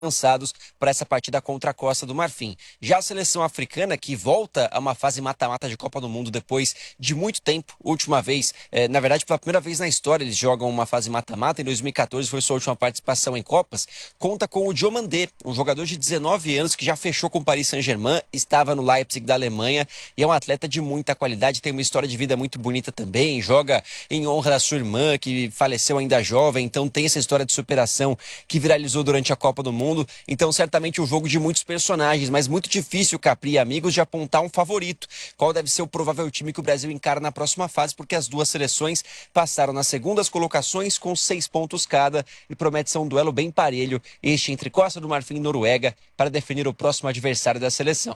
lançados para essa partida contra a Costa do Marfim. Já a seleção africana, que volta a uma fase mata-mata de Copa do Mundo depois de muito tempo, última vez, na verdade pela primeira vez na história eles jogam uma fase mata-mata, em 2014 foi sua última participação em Copas, conta com o Diomandé, um jogador de 19 anos que já fechou com o Paris Saint-Germain, estava no Leipzig da Alemanha e é um atleta de muita qualidade, tem uma história de vida muito bonita também, joga em honra da sua irmã, que faleceu ainda jovem, então tem essa história de superação que viralizou durante a Copa do Mundo. Então, certamente um jogo de muitos personagens, mas muito difícil, Capri e amigos, de apontar um favorito. Qual deve ser o provável time que o Brasil encara na próxima fase, porque as duas seleções passaram nas segundas colocações com 6 pontos cada e promete ser um duelo bem parelho, este entre Costa do Marfim e Noruega, para definir o próximo adversário da seleção.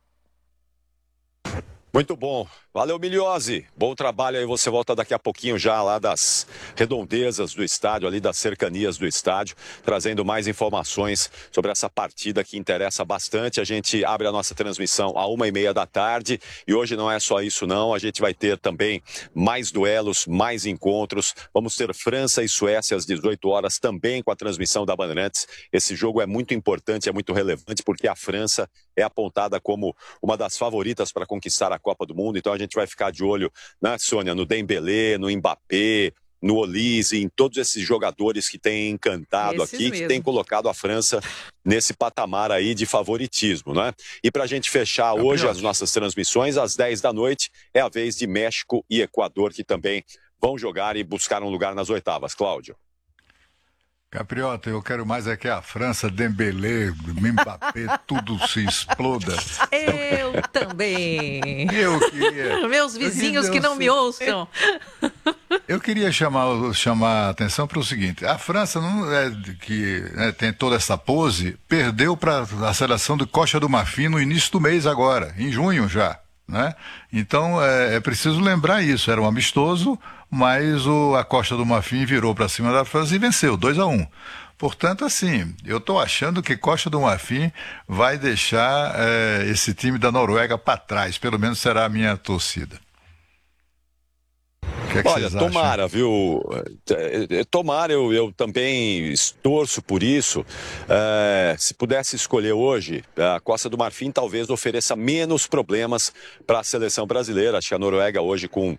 Muito bom. Valeu, Miliose. Bom trabalho aí. Você volta daqui a pouquinho já lá das redondezas do estádio, ali das cercanias do estádio, trazendo mais informações sobre essa partida que interessa bastante. A gente abre a nossa transmissão à 1h30 da tarde e hoje não é só isso não. A gente vai ter também mais duelos, mais encontros. Vamos ter França e Suécia às 18 horas também com a transmissão da Bandeirantes. Esse jogo é muito importante, é muito relevante porque a França é apontada como uma das favoritas para conquistar a Copa do Mundo. Então a gente vai ficar de olho, né, Sônia, no Dembélé, no Mbappé, no Olise, em todos esses jogadores que têm encantado aqui, que têm colocado a França nesse patamar aí de favoritismo, né? E para a gente fechar hoje as nossas transmissões, às 10 da noite, é a vez de México e Equador, que também vão jogar e buscar um lugar nas oitavas. Cláudio. Capriota, eu quero mais é que a França, Dembélé, Mbappé, tudo se exploda. Eu também. Eu queria... Meus vizinhos que não me ouçam. Eu queria chamar a atenção para o seguinte, a França, que tem toda essa pose, perdeu para a seleção de Costa do Marfim no início do mês agora, em junho já. Né? Então é preciso lembrar isso, era um amistoso, mas a Costa do Marfim virou para cima da França e venceu, 2-1. Portanto, assim, eu estou achando que Costa do Marfim vai deixar esse time da Noruega para trás, pelo menos será a minha torcida. Que Olha, tomara, viu? Tomara, eu também torço por isso. Se pudesse escolher hoje, a Costa do Marfim talvez ofereça menos problemas para a seleção brasileira. Acho que a Noruega hoje com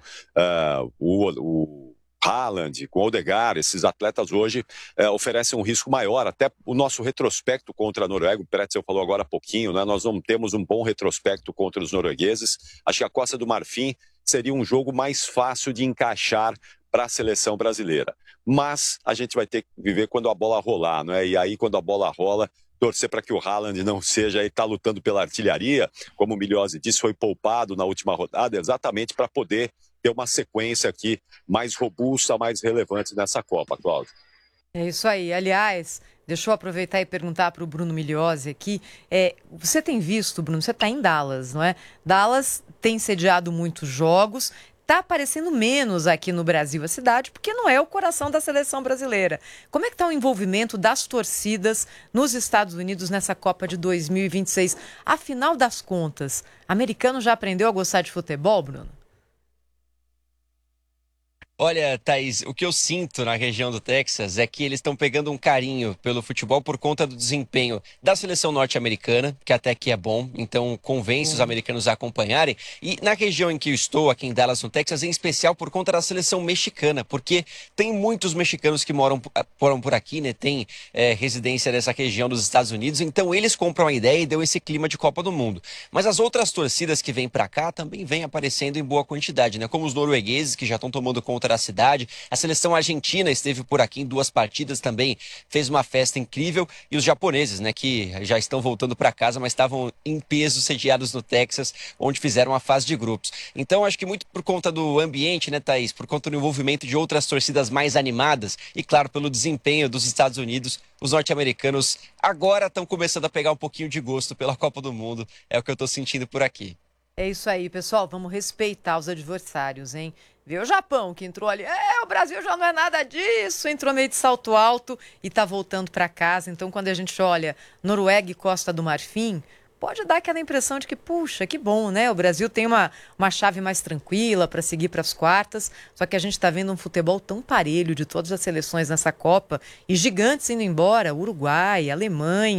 o Haaland, com o Odegaard, esses atletas hoje oferecem um risco maior. Até o nosso retrospecto contra a Noruega, o Pretzel falou agora há pouquinho, né? Nós não temos um bom retrospecto contra os noruegueses. Acho que a Costa do Marfim seria um jogo mais fácil de encaixar para a seleção brasileira. Mas a gente vai ter que viver quando a bola rolar, não é? E aí, quando a bola rola, torcer para que o Haaland não seja, está lutando pela artilharia, como o Miliose disse, foi poupado na última rodada, exatamente para poder ter uma sequência aqui mais robusta, mais relevante nessa Copa, Cláudio. É isso aí. Aliás, deixa eu aproveitar e perguntar para o Bruno Miliose aqui. Você tem visto, Bruno, você está em Dallas, não é? Dallas tem sediado muitos jogos, está aparecendo menos aqui no Brasil, a cidade, porque não é o coração da seleção brasileira. Como é que está o envolvimento das torcidas nos Estados Unidos nessa Copa de 2026? Afinal das contas, americano já aprendeu a gostar de futebol, Bruno? Olha, Thaís, o que eu sinto na região do Texas é que eles estão pegando um carinho pelo futebol por conta do desempenho da seleção norte-americana, que até que é bom, então convence os americanos a acompanharem. E na região em que eu estou, aqui em Dallas, no Texas, em especial por conta da seleção mexicana, porque tem muitos mexicanos que moram por aqui, né? Tem residência nessa região dos Estados Unidos, então eles compram a ideia e deu esse clima de Copa do Mundo. Mas as outras torcidas que vêm para cá também vêm aparecendo em boa quantidade, né? Como os noruegueses, que já estão tomando conta da cidade. A seleção argentina esteve por aqui em 2 partidas também, fez uma festa incrível. E os japoneses, né, que já estão voltando para casa, mas estavam em peso sediados no Texas, onde fizeram a fase de grupos. Então, acho que muito por conta do ambiente, né, Thaís, por conta do envolvimento de outras torcidas mais animadas e, claro, pelo desempenho dos Estados Unidos, os norte-americanos agora estão começando a pegar um pouquinho de gosto pela Copa do Mundo. É o que eu estou sentindo por aqui. É isso aí, pessoal. Vamos respeitar os adversários, hein? Vê o Japão, que entrou ali. O Brasil já não é nada disso. Entrou meio de salto alto e tá voltando para casa. Então, quando a gente olha Noruega e Costa do Marfim, pode dar aquela impressão de que, puxa, que bom, né? O Brasil tem uma chave mais tranquila para seguir para as quartas, só que a gente está vendo um futebol tão parelho de todas as seleções nessa Copa e gigantes indo embora, Uruguai, Alemanha.